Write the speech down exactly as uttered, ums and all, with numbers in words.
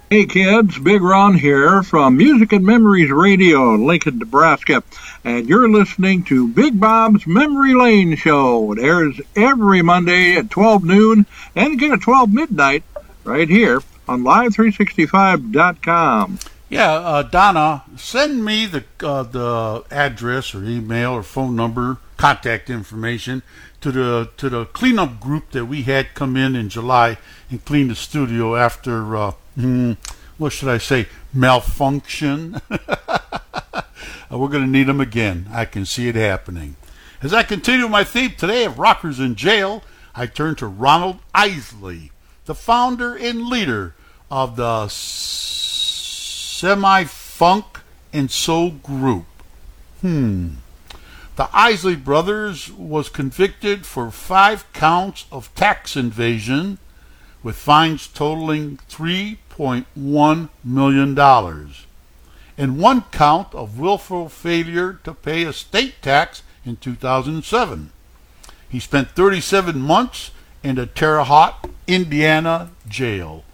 Hey kids, Big Ron here from Music and Memories Radio in Lincoln, Nebraska, and you're listening to Big Bob's Memory Lane Show. It airs every Monday at twelve noon and again at twelve midnight right here on live three sixty-five dot com. Yeah, uh, Donna, send me the uh, the address or email or phone number, contact information to the to the cleanup group that we had come in in July and clean the studio after, uh, hmm, what should I say, malfunction. We're going to need them again. I can see it happening. As I continue my theme today of Rockers in Jail, I turn to Ronald Isley, the founder and leader of the Semi-Funk and Soul group. Hmm. The Isley Brothers was convicted for five counts of tax evasion with fines totaling three point one million dollars and one count of willful failure to pay a state tax in two thousand seven. He spent thirty-seven months in the Terre Haute, Indiana jail.